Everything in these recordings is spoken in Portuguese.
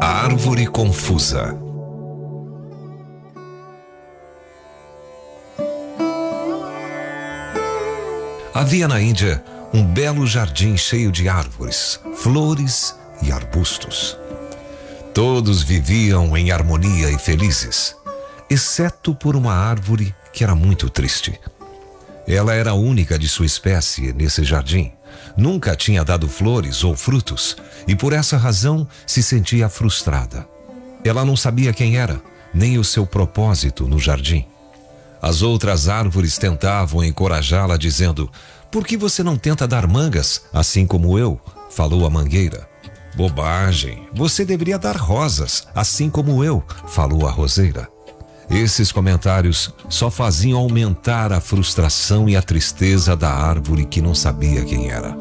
árvore confusa. Havia na Índia um belo jardim cheio de árvores, flores e arbustos. Todos viviam em harmonia e felizes, exceto por uma árvore que era muito triste. Ela era a única de sua espécie nesse jardim. Nunca tinha dado flores ou frutos e por essa razão se sentia frustrada. Ela não sabia quem era, nem o seu propósito no jardim. As outras árvores tentavam encorajá-la dizendo: "Por que você não tenta dar mangas, assim como eu?", falou a mangueira. "Bobagem, você deveria dar rosas, assim como eu", falou a roseira. Esses comentários só faziam aumentar a frustração e a tristeza da árvore que não sabia quem era.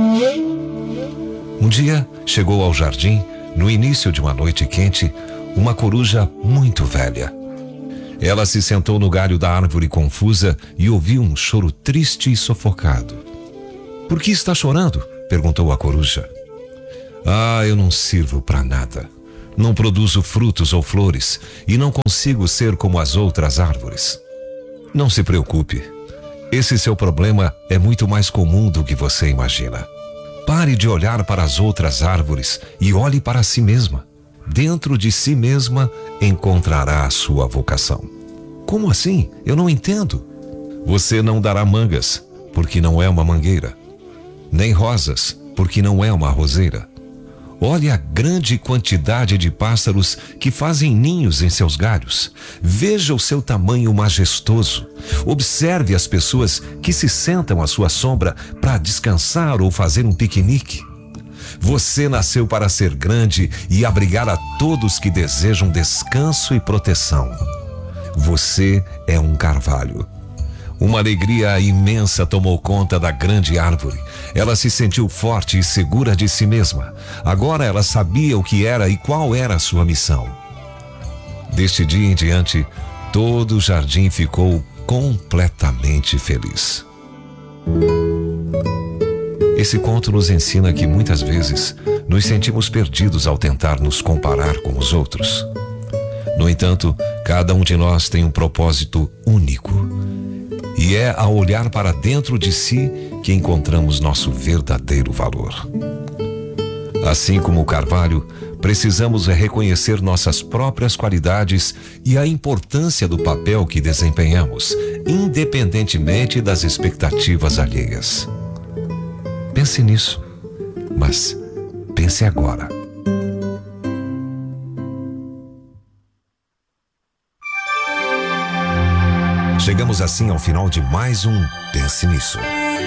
Um dia, chegou ao jardim, no início de uma noite quente, uma coruja muito velha. Ela se sentou no galho da árvore confusa e ouviu um choro triste e sufocado. "Por que está chorando?", perguntou a coruja. "Ah, eu não sirvo para nada. Não produzo frutos ou flores e não consigo ser como as outras árvores." "Não se preocupe. Esse seu problema é muito mais comum do que você imagina. Pare de olhar para as outras árvores e olhe para si mesma. Dentro de si mesma encontrará a sua vocação." "Como assim? Eu não entendo." "Você não dará mangas, porque não é uma mangueira. Nem rosas, porque não é uma roseira. Olhe a grande quantidade de pássaros que fazem ninhos em seus galhos. Veja o seu tamanho majestoso. Observe as pessoas que se sentam à sua sombra para descansar ou fazer um piquenique. Você nasceu para ser grande e abrigar a todos que desejam descanso e proteção. Você é um carvalho." Uma alegria imensa tomou conta da grande árvore. Ela se sentiu forte e segura de si mesma. Agora ela sabia o que era e qual era a sua missão. Deste dia em diante, todo o jardim ficou completamente feliz. Esse conto nos ensina que muitas vezes nos sentimos perdidos ao tentar nos comparar com os outros. No entanto, cada um de nós tem um propósito único. E é ao olhar para dentro de si que encontramos nosso verdadeiro valor. Assim como o carvalho, precisamos reconhecer nossas próprias qualidades e a importância do papel que desempenhamos, independentemente das expectativas alheias. Pense nisso, mas pense agora. Chegamos assim ao final de mais um Pense Nisso.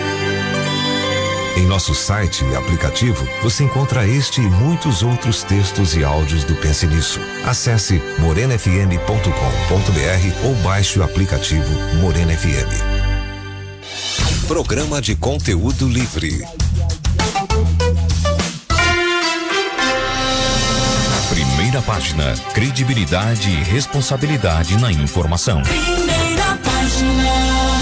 Em nosso site e aplicativo, você encontra este e muitos outros textos e áudios do Pense Nisso. Acesse morenafm.com.br ou baixe o aplicativo Morena FM. Programa de conteúdo livre. Primeira página, credibilidade e responsabilidade na informação. Primeira página.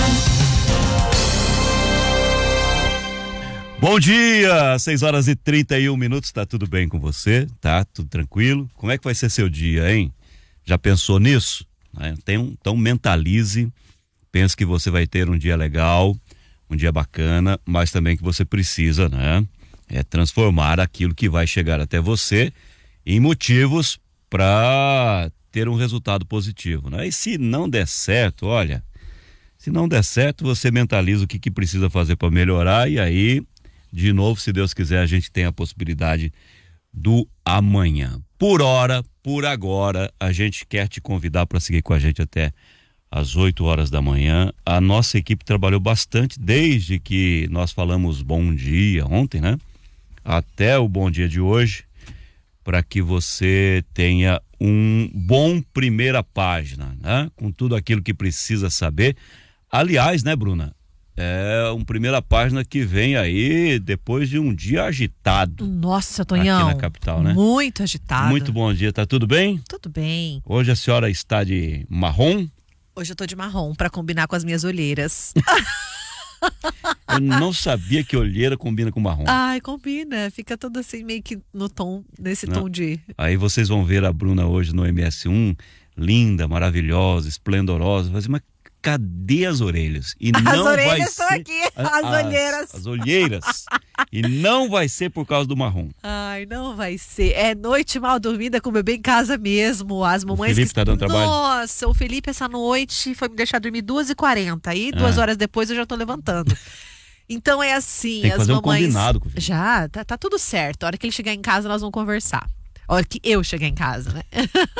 Bom dia, 6h31, tá tudo bem com você? Tá tudo tranquilo? Como é que vai ser seu dia, hein? Já pensou nisso? Então mentalize, pense que você vai ter um dia legal, um dia bacana, mas também que você precisa, transformar aquilo que vai chegar até você em motivos para ter um resultado positivo, E se não der certo, se não der certo, você mentaliza o que precisa fazer para melhorar e aí, de novo, se Deus quiser, a gente tem a possibilidade do amanhã. Por agora, a gente quer te convidar para seguir com a gente até às 8h da manhã. A nossa equipe trabalhou bastante desde que nós falamos bom dia ontem, até o bom dia de hoje, para que você tenha um bom primeira página, com tudo aquilo que precisa saber. Aliás, Bruna? É uma primeira página que vem aí depois de um dia agitado. Nossa, Tonhão. Aqui na capital, Muito agitado. Muito bom dia, tá tudo bem? Tudo bem. Hoje a senhora está de marrom? Hoje eu tô de marrom, para combinar com as minhas olheiras. Eu não sabia que olheira combina com marrom. Ai, combina. Fica todo assim, meio que no tom, nesse tom de... Aí vocês vão ver a Bruna hoje no MS1, linda, maravilhosa, esplendorosa. Mas cadê as orelhas? E As não orelhas vai estão ser... aqui, as olheiras. As olheiras. E não vai ser por causa do marrom. Ai, não vai ser. É noite mal dormida com o bebê em casa mesmo. As mamães. O Felipe tá dando trabalho? Nossa, o Felipe essa noite foi me deixar dormir 2h40. Aí 2 horas depois eu já tô levantando. Então é assim, Tem que as fazer mamães. um combinado com o Felipe. Já, tá tudo certo. A hora que ele chegar em casa, nós vamos conversar. A hora que eu chegar em casa, né?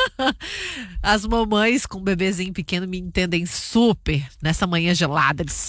As mamães com um bebezinho pequeno me entendem super nessa manhã gelada de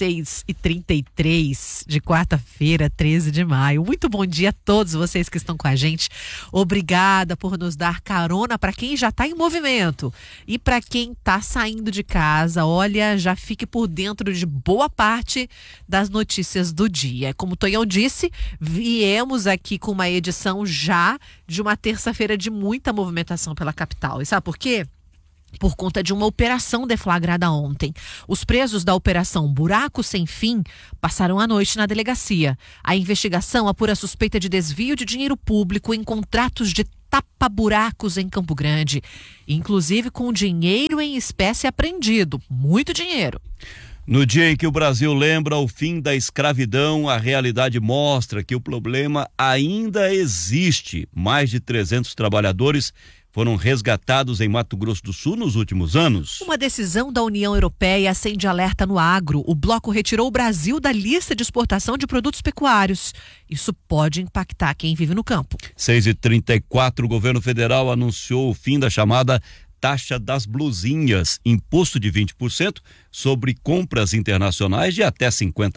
6h33 de quarta-feira, 13 de maio. Muito bom dia a todos vocês que estão com a gente. Obrigada por nos dar carona para quem já está em movimento. E para quem está saindo de casa, olha, já fique por dentro de boa parte das notícias do dia. Como o Tonhão disse, viemos aqui com uma edição já de uma terça-feira de muita movimentação pela capital. E sabe por quê? Por conta de uma operação deflagrada ontem. Os presos da operação Buraco Sem Fim passaram a noite na delegacia. A investigação apura suspeita de desvio de dinheiro público em contratos de tapa-buracos em Campo Grande, inclusive com dinheiro em espécie apreendido. Muito dinheiro. No dia em que o Brasil lembra o fim da escravidão, a realidade mostra que o problema ainda existe. Mais de 300 trabalhadores foram resgatados em Mato Grosso do Sul nos últimos anos. Uma decisão da União Europeia acende alerta no agro. O bloco retirou o Brasil da lista de exportação de produtos pecuários. Isso pode impactar quem vive no campo. 6h34, o governo federal anunciou o fim da chamada taxa das blusinhas, imposto de 20% sobre compras internacionais de até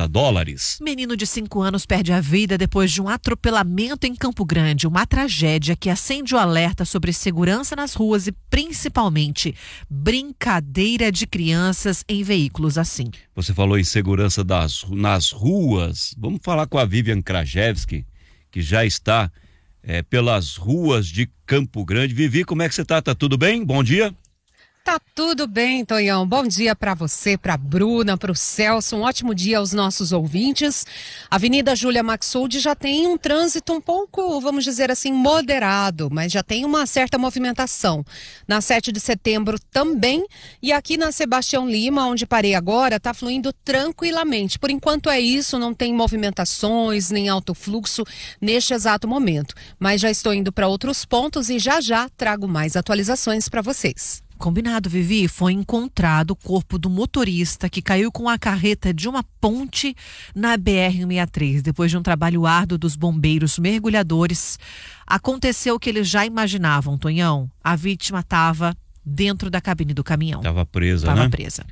$50. Menino de 5 anos perde a vida depois de um atropelamento em Campo Grande, uma tragédia que acende o alerta sobre segurança nas ruas e principalmente brincadeira de crianças em veículos assim. Você falou em segurança nas ruas, vamos falar com a Vivian Krajewski, que já está pelas ruas de Campo Grande. Vivi, como é que você tá? Tá tudo bem? Bom dia. Tá tudo bem, Tonhão. Bom dia para você, para Bruna, para o Celso. Um ótimo dia aos nossos ouvintes. A Avenida Júlia Maxoldi já tem um trânsito um pouco, vamos dizer assim, moderado, mas já tem uma certa movimentação. Na 7 de setembro também, e aqui na Sebastião Lima, onde parei agora, tá fluindo tranquilamente. Por enquanto é isso, não tem movimentações, nem alto fluxo neste exato momento. Mas já estou indo para outros pontos e já trago mais atualizações para vocês. Combinado, Vivi. Foi encontrado o corpo do motorista que caiu com a carreta de uma ponte na BR-163. Depois de um trabalho árduo dos bombeiros mergulhadores, aconteceu o que eles já imaginavam, Tonhão. A vítima estava dentro da cabine do caminhão. Estava presa, Tava né? presa.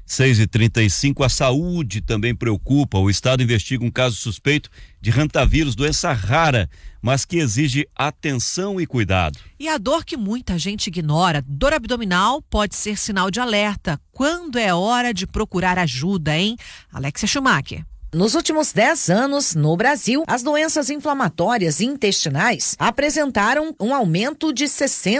6h35, a saúde também preocupa. O Estado investiga um caso suspeito de rantavírus, doença rara, mas que exige atenção e cuidado. E a dor que muita gente ignora, dor abdominal, pode ser sinal de alerta. Quando é hora de procurar ajuda, hein? Alexia Schumacher. Nos últimos 10 anos, no Brasil, as doenças inflamatórias intestinais apresentaram um aumento de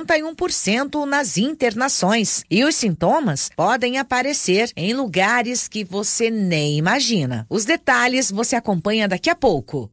61% nas internações. E os sintomas podem aparecer em lugares que você nem imagina. Os detalhes você acompanha daqui a pouco.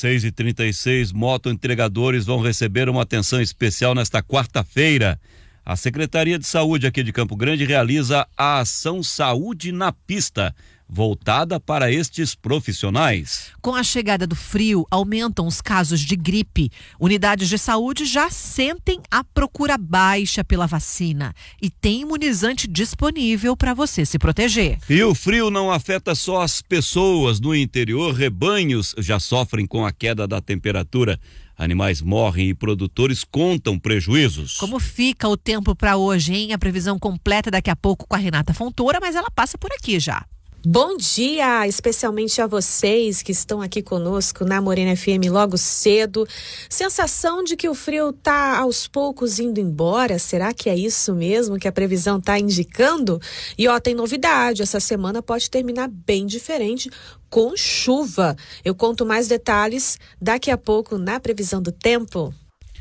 6h36, motoentregadores vão receber uma atenção especial nesta quarta-feira. A Secretaria de Saúde aqui de Campo Grande realiza a ação Saúde na Pista, voltada para estes profissionais. Com a chegada do frio, aumentam os casos de gripe. Unidades de saúde já sentem a procura baixa pela vacina e tem imunizante disponível para você se proteger. E o frio não afeta só as pessoas. No interior, rebanhos já sofrem com a queda da temperatura. Animais morrem e produtores contam prejuízos. Como fica o tempo para hoje, hein? A previsão completa daqui a pouco com a Renata Fontoura, mas ela passa por aqui já. Bom dia, especialmente a vocês que estão aqui conosco na Morena FM logo cedo. Sensação de que o frio tá aos poucos indo embora. Será que é isso mesmo que a previsão tá indicando? E tem novidade, essa semana pode terminar bem diferente, com chuva. Eu conto mais detalhes daqui a pouco na previsão do tempo.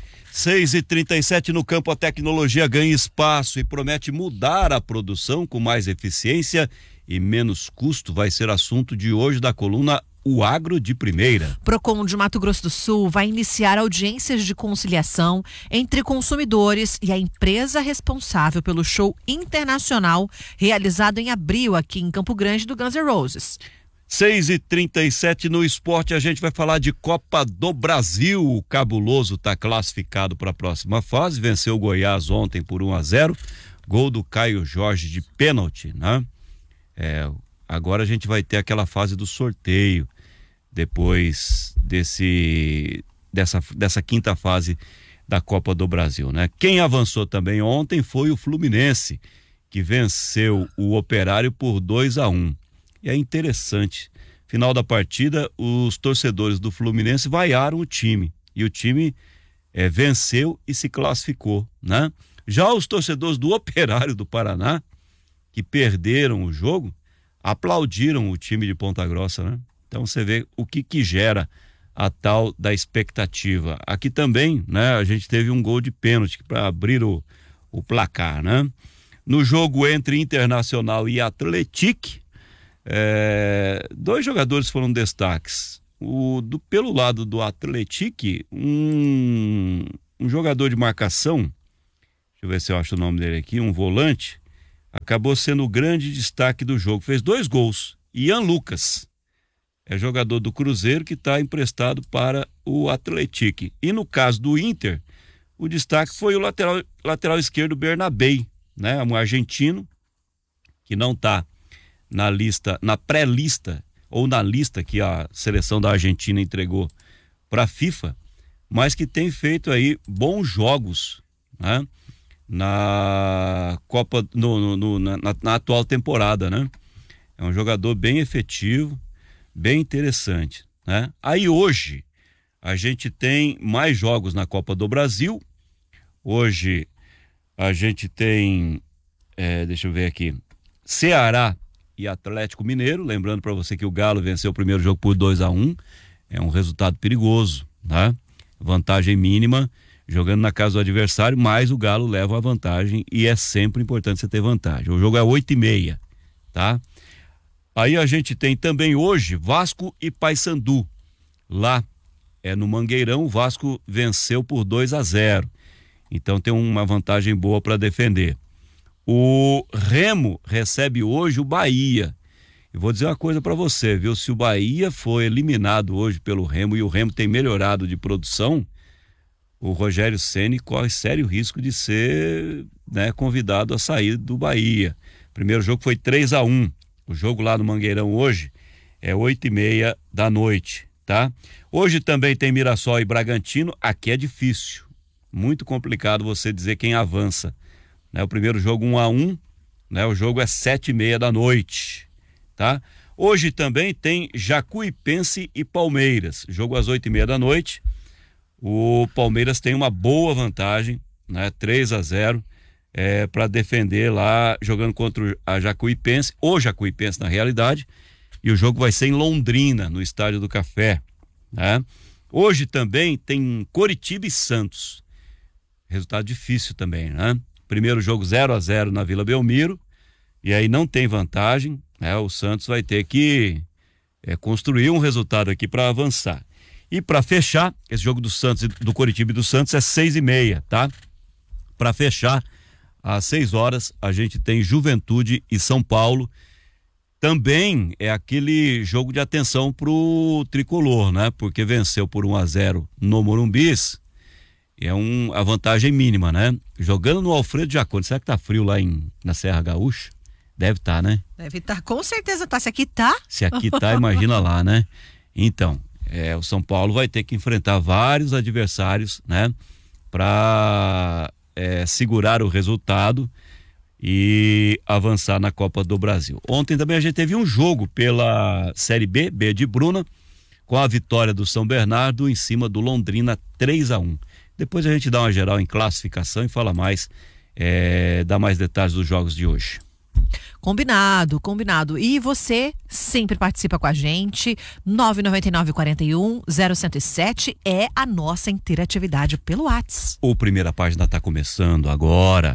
6h37, no campo a tecnologia ganha espaço e promete mudar a produção com mais eficiência e menos custo. Vai ser assunto de hoje da coluna o agro de primeira. Procon de Mato Grosso do Sul vai iniciar audiências de conciliação entre consumidores e a empresa responsável pelo show internacional realizado em abril aqui em Campo Grande do Guns N' Roses. 6h37 no esporte, a gente vai falar de Copa do Brasil. O Cabuloso está classificado para a próxima fase, venceu o Goiás ontem por 1-0, gol do Caio Jorge de pênalti, né? Agora a gente vai ter aquela fase do sorteio, depois dessa quinta fase da Copa do Brasil, né? Quem avançou também ontem foi o Fluminense, que venceu o Operário por 2-1. E é interessante, final da partida, os torcedores do Fluminense vaiaram o time, e o time venceu e se classificou, né? Já os torcedores do Operário do Paraná, que perderam o jogo, aplaudiram o time de Ponta Grossa, né? Então você vê o que gera a tal da expectativa. Aqui também, né, a gente teve um gol de pênalti para abrir o placar, né? No jogo entre Internacional e Atlético, dois jogadores foram destaques. Pelo lado do Atlético, um jogador de marcação, deixa eu ver se eu acho o nome dele aqui, um volante, acabou sendo o grande destaque do jogo, fez 2 gols. Ian Lucas é jogador do Cruzeiro que está emprestado para o Atlético. E no caso do Inter, o destaque foi o lateral esquerdo Bernabei, né? Um argentino que não está na pré-lista ou na lista que a seleção da Argentina entregou para a FIFA, mas que tem feito aí bons jogos, né? Na Copa, na atual temporada, né? É um jogador bem efetivo, bem interessante, né? Aí hoje a gente tem mais jogos na Copa do Brasil. Hoje a gente tem, deixa eu ver aqui, Ceará e Atlético Mineiro, lembrando para você que o Galo venceu o primeiro jogo por 2-1, é um resultado perigoso, tá? Vantagem mínima, jogando na casa do adversário, mas o Galo leva a vantagem e é sempre importante você ter vantagem. O jogo é 8h30, tá? Aí a gente tem também hoje Vasco e Paysandu. Lá no Mangueirão, o Vasco venceu por 2-0. Então tem uma vantagem boa para defender. O Remo recebe hoje o Bahia. E vou dizer uma coisa para você, viu? Se o Bahia for eliminado hoje pelo Remo e o Remo tem melhorado de produção, o Rogério Ceni corre sério risco de ser, né, convidado a sair do Bahia. Primeiro jogo foi 3-1. O jogo lá no Mangueirão hoje é 8h30 da noite, tá? Hoje também tem Mirassol e Bragantino. Aqui é difícil, muito complicado você dizer quem avança, né? O primeiro jogo 1-1, né? O jogo é 7h30 da noite, tá? Hoje também tem Jacuipense e Palmeiras, jogo às 8h30 da noite. O Palmeiras tem uma boa vantagem, né? 3-0, para defender lá, jogando contra a Jacuipense, o Jacuipense na realidade, e o jogo vai ser em Londrina, no Estádio do Café, né? Hoje também tem Coritiba e Santos, resultado difícil também, né? Primeiro jogo 0-0 na Vila Belmiro, e aí não tem vantagem, né? O Santos vai ter que construir um resultado aqui para avançar. E para fechar, esse jogo do Santos, do Coritiba e do Santos é 6h30, tá? Para fechar, às 6 horas, a gente tem Juventude e São Paulo. Também é aquele jogo de atenção pro tricolor, né? Porque venceu por 1-0 no Morumbis. A vantagem mínima, né? Jogando no Alfredo Jaconi. Será que tá frio lá na Serra Gaúcha? Deve estar, né? Deve estar, com certeza tá. Se aqui tá. Se aqui tá, imagina lá, né? Então, o São Paulo vai ter que enfrentar vários adversários, né? Para segurar o resultado e avançar na Copa do Brasil. Ontem também a gente teve um jogo pela Série B de Bruna, com a vitória do São Bernardo em cima do Londrina 3-1. Depois a gente dá uma geral em classificação e fala mais, dá mais detalhes dos jogos de hoje. Combinado. E você sempre participa com a gente. 999-41-0107 é a nossa interatividade pelo WhatsApp. O Primeira Página está começando agora.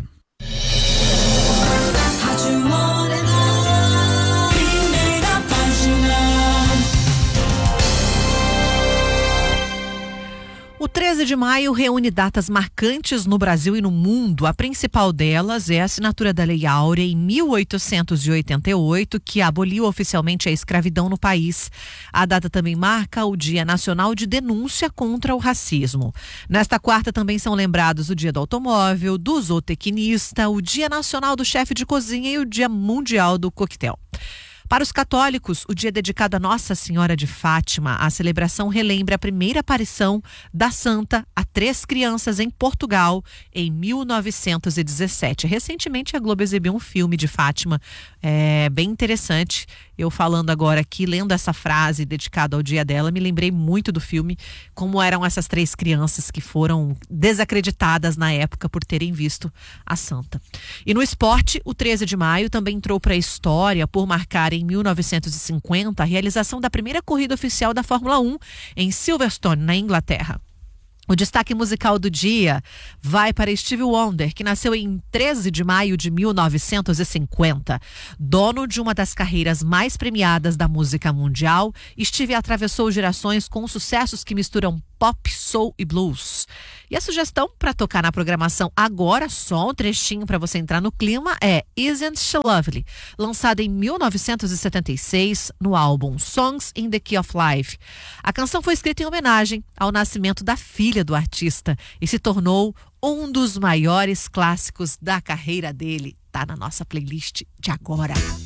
O 13 de maio reúne datas marcantes no Brasil e no mundo. A principal delas é a assinatura da Lei Áurea em 1888, que aboliu oficialmente a escravidão no país. A data também marca o Dia Nacional de Denúncia contra o Racismo. Nesta quarta também são lembrados o Dia do Automóvel, do Zootecnista, o Dia Nacional do Chefe de Cozinha e o Dia Mundial do Coquetel. Para os católicos, o dia dedicado a Nossa Senhora de Fátima, a celebração relembra a primeira aparição da santa a 3 crianças em Portugal em 1917. Recentemente a Globo exibiu um filme de Fátima, bem interessante. Eu falando agora aqui, lendo essa frase dedicada ao dia dela, me lembrei muito do filme, como eram essas 3 crianças que foram desacreditadas na época por terem visto a santa. E no esporte, o 13 de maio também entrou para a história por marcar em 1950 a realização da primeira corrida oficial da Fórmula 1 em Silverstone, na Inglaterra. O destaque musical do dia vai para Stevie Wonder, que nasceu em 13 de maio de 1950. Dono de uma das carreiras mais premiadas da música mundial, Stevie atravessou gerações com sucessos que misturam pop, soul e blues. E a sugestão para tocar na programação agora, só um trechinho para você entrar no clima, é Isn't She Lovely, lançada em 1976 no álbum Songs in the Key of Life. A canção foi escrita em homenagem ao nascimento da filha do artista e se tornou um dos maiores clássicos da carreira dele. Tá na nossa playlist de agora.